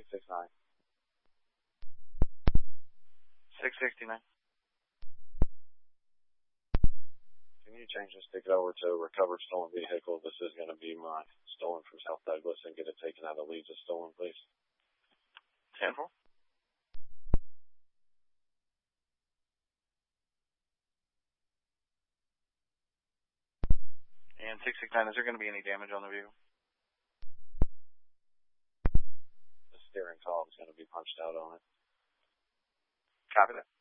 669. 669. Can you change this ticket over to a recovered stolen vehicle? This is going to be my stolen from South Douglas and get it taken out of leads as stolen, please. 10-4. And 669, is there going to be any damage on the vehicle? The steering column is going to be punched out on it. Copy that.